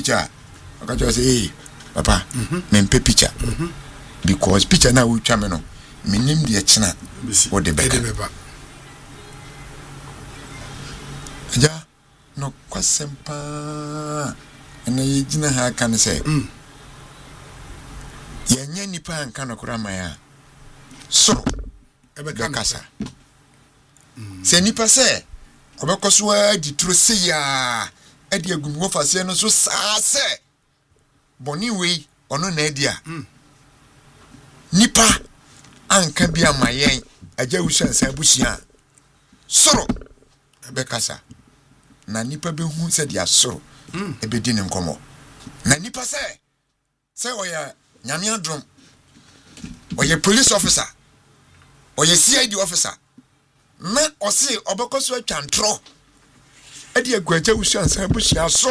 picture. I can just say, hey, Papa, me picture. Because picture now we come no. Me name the china or the back. Ja, no kwasempa. And I didn't have can say. Yenye nipa anka no kura maya. So, ebe kasa. Se nipa se obekoswa di trose ya e di agumwo fase no so sa se boni we ono na dia nipa anka bia mayen agya wusan sa busia soro ebe kasa na nipa be hu se dia soro ebe di ne nkomo na nipa se oya nyame adrom oya police officer oya CID officer me osi obekoso atwantro edi agwaja wusuan san busia so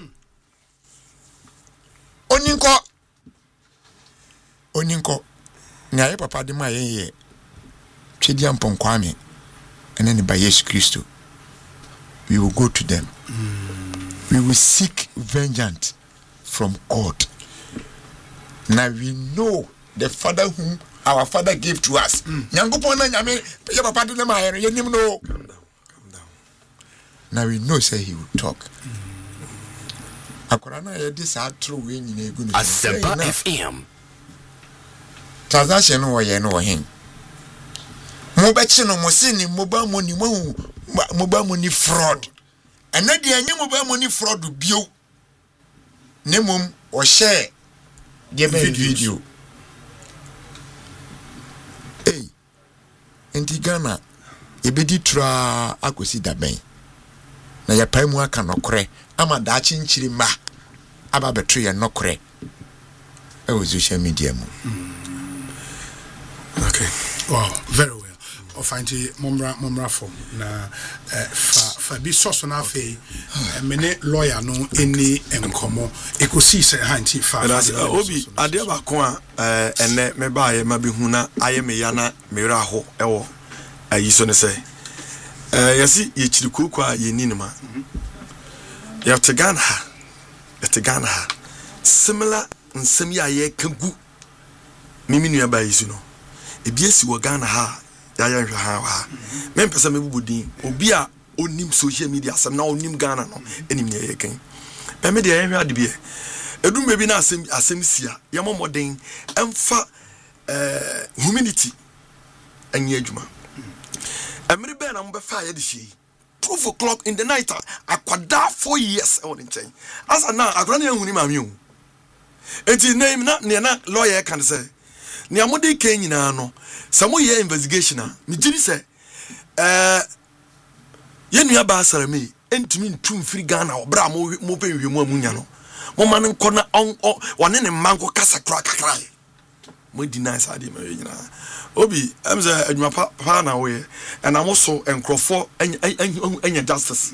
oninko na ye papa de ma ye twedi ampon kwame ene ne ba Yesu Kristo. We will go to them. We will seek vengeance from God. Now we know the Father whom our Father gave to us. Nyankopon na nyame ye papa de ma ye nim no. Calm down. Now we know say he will talk. Akora na ye dis atro we nyina egu no. Asempa FM. Transaction no ye no hin. Mo be chi no mo se ni mobile money mobile money fraud. Ena de anya mobile money fraud bio. Nemum o share the video. Hey, enti Ghana ebedi tra akosi daben. Na ya pai mu aka nokore ama da chinchiri ma aba betro ye nokore e wo social media mu. Okay. Wow, very well. O find momra for na fa bi soso na fe mene lawyer no eni enkomo ekosi se hanti fa obi ade ba ko a ene me ba ye ma bi hu na aye me ya na me ra ho ewo ayi so ne se yesi ye chirikuku a ye ni nima you have to Ghana similar nsem ya ye kagu mimi nua ba yisu no ebiesi wo Ghana ha ya nhwa ha me pesa me bubudin obi a onim social media asem na onim Ghana no enim ne ye kan be me de ya nhwa de bi edum be bi na asem sia ye momoden emfa humility anye adwuma emre be na mbe fa ya de hye 12 o'clock in the night akwada 4 years on in chain asa na akwada na huni mami o enti name na lawyer kan say ne amode kan nyina no samo ye investigation a me giri say ye nua ba asara me entumi ntum firi Ghana obra mo pe hwemu amunya no mo man nko na one ne manko kasa kra kakra mo deny sade ma nyina obi amze adwuma pa na we and amoso enkrofo enya justice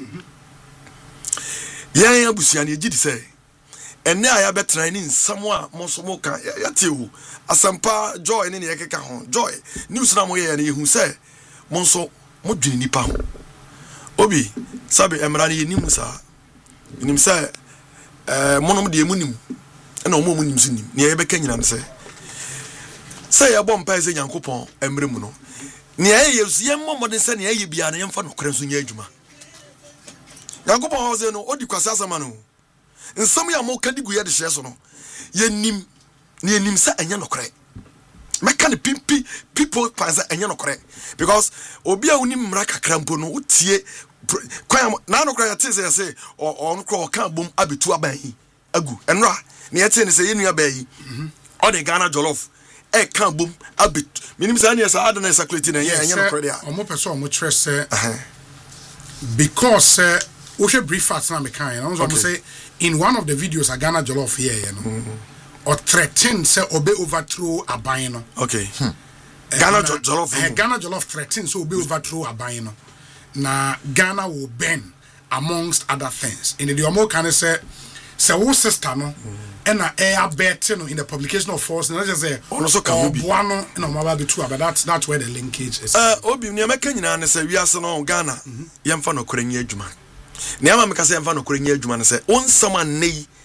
yen abusuan ye gidi say enne aya betra ni nsamo a moso mo kan yatewu asampa joy ne ye keka ho joy news na mo ye na yehu say monso mo dwini nipa ho obi sabe emra ne yenim sa nim say monom de emunim na omo munim sinim ne ye beka nyina ne say ya bom pa ese Nyankopon emre mu no ne yesu ye mmomode se ne ye bia ne yemfa no kore so nya adwuma Nyankopon ho se no odi kwasa asama no nsam ya mo kadigu ye de hye so no yenim ne yenim se anya no kore meka ne pimpi people panza anya no kore because obi a unim mra kakra mpo no utie kwan na no kore ya tese se on kro ka bom abetu aban hi agu enra ne yete ne se yenu aban o de Ghana jollof e kan bom abit minim sa ne sa adana sakleti na ye anya no kore dia omo person omo tre se because we should brief facts na me kan and also say in one of the videos a Ghana jollof here you know or threaten say obey overthrow aban no okay Ghana jollof threaten so obey overthrow aban no na Ghana will burn amongst other things in the omo kan say wo sister no and air betting in the publication of force and just say also can be one no maba be true but that's where the linkage is obi ne meka nyina ne say wiase no Ghana yemfa no koranya adwuma ne ama meka say yemfa no koranya adwuma ne say onsam anei